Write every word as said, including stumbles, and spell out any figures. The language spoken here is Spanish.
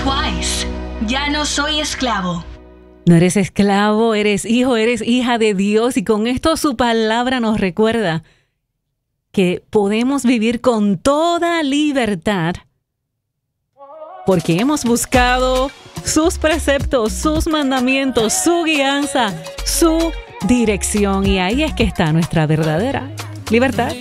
twice. Ya no soy esclavo. No eres esclavo, eres hijo, eres hija de Dios, y con esto su palabra nos recuerda que podemos vivir con toda libertad porque hemos buscado sus preceptos, sus mandamientos, su guianza, su dirección, y ahí es que está nuestra verdadera libertad.